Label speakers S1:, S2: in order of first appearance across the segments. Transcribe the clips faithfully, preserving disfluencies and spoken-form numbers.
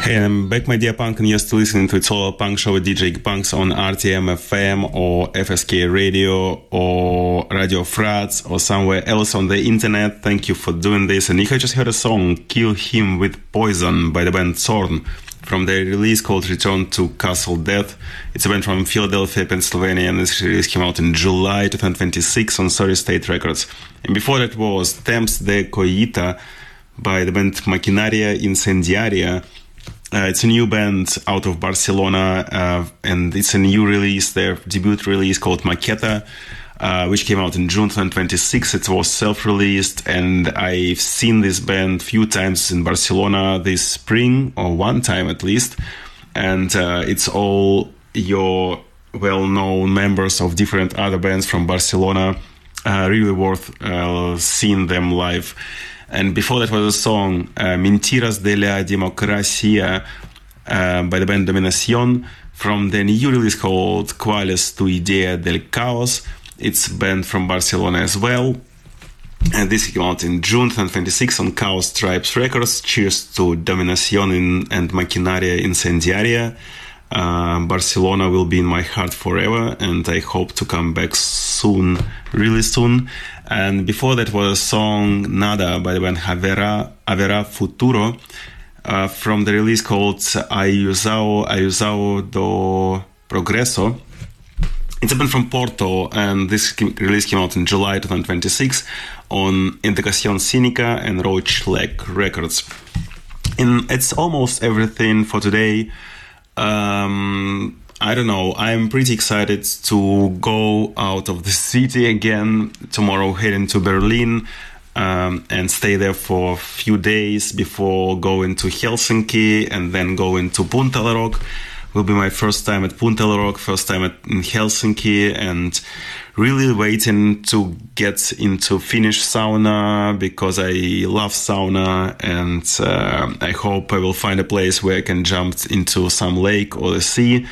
S1: Hey, I'm back, my dear punk, and you're still listening to It's All About Punk Show with D J Punks on R T M F M or F S K Radio or Radio Frats or somewhere else on the internet. Thank you for doing this. And you have just heard a song, Kill Him With Poison, by the band Zorn, from their release called Return to Castle Death. It's a band from Philadelphia, Pennsylvania, and this release came out in July twenty twenty-six on Sorry State Records. And before that was Temps de Coita by the band Maquinaria Incendiaria. Uh, it's a new band out of Barcelona, uh, and it's a new release, their debut release called Maqueta, uh, which came out in June twenty twenty-six. It was self-released, and I've seen this band a few times in Barcelona this spring, or one time at least, and uh, it's all your well-known members of different other bands from Barcelona. Uh, really worth uh, seeing them live. And before that was a song, uh, Mentiras de la Democracia, uh, by the band Dominación, from the new release called ¿Cuál es tu idea del caos? It's a band from Barcelona as well. And this came out in June twenty twenty-six on Chaos Tribes Records. Cheers to Dominación in, and Maquinaria Incendiaria. Uh, Barcelona will be in my heart forever, and I hope to come back soon, really soon. And before that was a song Nada by the band Havera, Havera Futuro, uh, from the release called Ayusao, Ayusao do Progreso. It's a band from Porto, and this release came out in July twenty twenty-six on Indicación Cínica and Roach Leg Records. And it's almost everything for today. Um, I don't know, I'm pretty excited to go out of the city again tomorrow, heading to Berlin, um, and stay there for a few days before going to Helsinki and then going to Punta La Rock. Will be my first time at Punta La Rock, first time at, in Helsinki, and really waiting to get into Finnish sauna because I love sauna, and uh, I hope I will find a place where I can jump into some lake or the sea.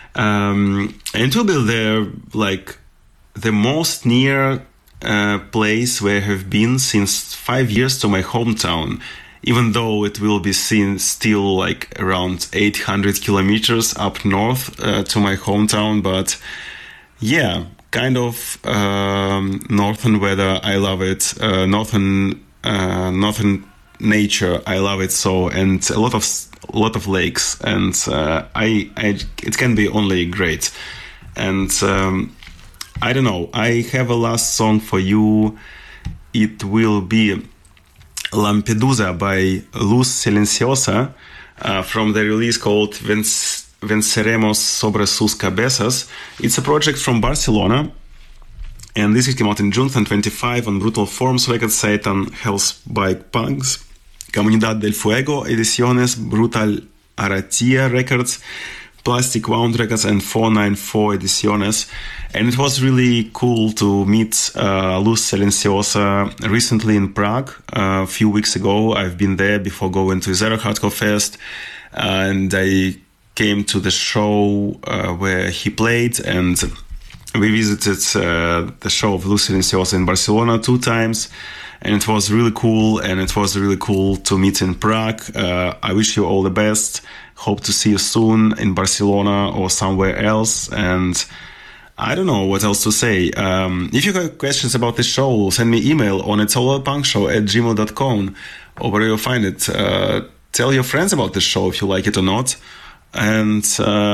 S1: Um, and it will be there, like the most near uh, place where I have been since five years to my hometown. Even though it will be seen still like around eight hundred kilometers up north uh, to my hometown, but yeah, kind of um, northern weather, I love it. Uh, northern, uh, northern nature, I love it so, and a lot of a lot of lakes, and uh, I, I, it can be only great. And um, I don't know. I have a last song for you. It will be Lampedusa by Luz Silenciosa, uh, from the release called Venc- Venceremos sobre sus cabezas. It's a project from Barcelona, and this came out in June twenty twenty-five on Brutal Forms Records, Satan, Hell's Bike Punks, Comunidad del Fuego Ediciones, Brutal Aratia Records, Plastic Wound Records, and four ninety-four Ediciones. And it was really cool to meet uh, Luz Silenciosa recently in Prague. Uh, a few weeks ago, I've been there before going to Zero Hardcore Fest, uh, and I came to the show uh, where he played, and we visited uh, the show of Luz Silenciosa in Barcelona two times, and it was really cool, and it was really cool to meet in Prague. Uh, I wish you all the best. Hope to see you soon in Barcelona or somewhere else, and I don't know what else to say. Um, if you have questions about the show, send me email on it's all about punk show at gmail dot com, or where you'll find it. Uh, tell your friends about the show if you like it or not, and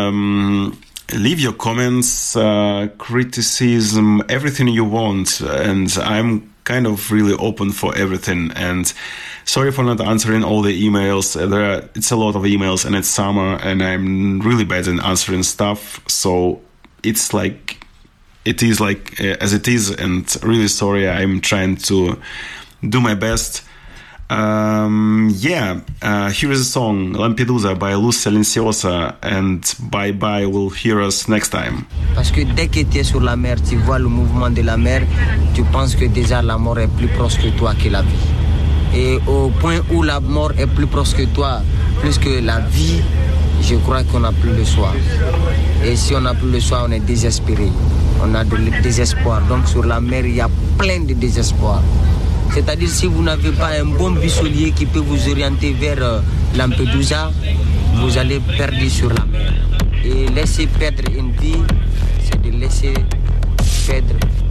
S1: um, leave your comments, uh, criticism, everything you want, and I'm kind of really open for everything. And sorry for not answering all the emails. There are, it's a lot of emails, and it's summer, and I'm really bad in answering stuff, so it's like it is like uh, as it is, and really sorry. I'm trying to do my best. Um, yeah, uh, here is a song, Lampedusa by Luz Silenciosa, and bye bye, we'll hear us next time.
S2: Parce que dès que tu es sur la mer, tu vois le mouvement de la mer, tu penses que déjà la mort est plus proche que toi que la vie. Et au point où la mort est plus proche que toi, plus que la vie, je crois qu'on n'a plus le choix. Et si on n'a plus le choix, on est désespéré. On a de désespoir. Donc sur la mer, il y a plein de désespoir. C'est-à-dire si vous n'avez pas un bon buissolier qui peut vous orienter vers euh, Lampedusa, vous allez perdre sur la mer. Et laisser perdre une vie, c'est de laisser perdre